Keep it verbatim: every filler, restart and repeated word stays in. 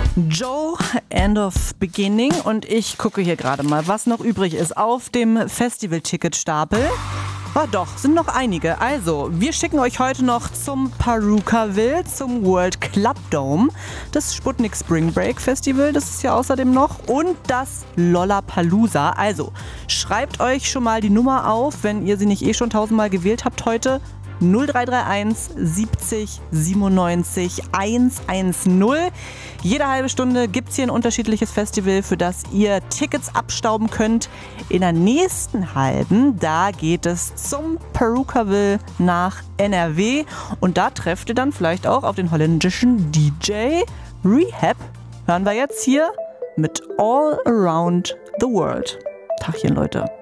Joe, End of Beginning, und ich gucke hier gerade mal, was noch übrig ist auf dem Festival-Ticket-Stapel. Ah doch, sind noch einige. Also, wir schicken euch heute noch zum Purukaville, zum World Club Dome, das Sputnik Spring Break Festival, das ist ja außerdem noch, und das Lollapalooza. Also, schreibt euch schon mal die Nummer auf, wenn ihr sie nicht eh schon tausendmal gewählt habt heute. null drei drei eins siebzig siebenundneunzig hundertzehn. Jede halbe Stunde gibt es hier ein unterschiedliches Festival, für das ihr Tickets abstauben könnt. In der nächsten halben, da geht es zum Purukaville nach N R W. Und da trefft ihr dann vielleicht auch auf den holländischen D J Rehab. Hören wir jetzt hier mit All Around the World. Tagchen, Leute.